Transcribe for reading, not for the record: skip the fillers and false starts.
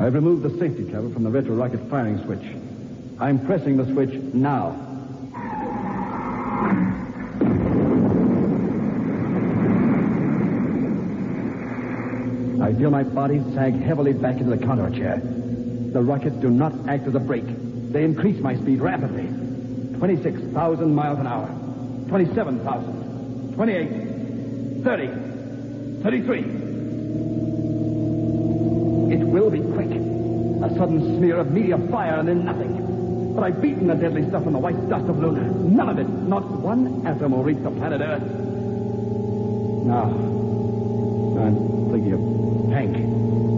I've removed the safety cover from the retro-rocket firing switch. I'm pressing the switch now. I feel my body sag heavily back into the contour chair. The rockets do not act as a brake. They increase my speed rapidly. 26,000 miles an hour. 27,000. 28. 30. 33. It will be quick. A sudden smear of meteor fire and then nothing. But I've beaten the deadly stuff in the white dust of Luna. None of it, not one atom will reach the planet Earth. Now, I'm thinking of Hank.